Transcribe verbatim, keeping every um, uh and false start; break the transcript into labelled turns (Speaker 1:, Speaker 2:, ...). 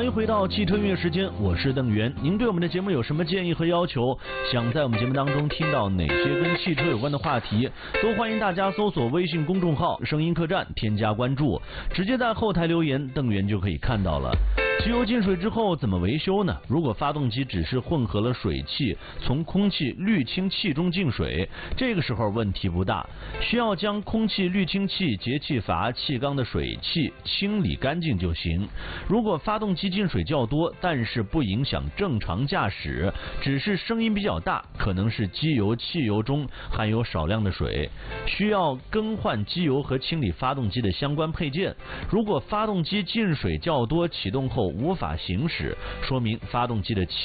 Speaker 1: 迎回到汽车音乐时间，我是邓源。您对我们的节目有什么建议和要求？想在我们节目当中听到哪些跟汽车有关的话题？都欢迎大家搜索微信公众号“声音客栈”，添加关注，直接在后台留言，邓源就可以看到了。机油进水之后怎么维修呢？如果发动机只是混合了水汽，从空气滤清器中进水，这个时候问题不大，需要将空气滤清器、节气阀、气缸的水汽清理干净就行。如果发动机进水较多，但是不影响正常驾驶，只是声音比较大，可能是机油、汽油中含有少量的水，需要更换机油和清理发动机的相关配件。如果发动机进水较多，启动后无法行驶，说明发动机的气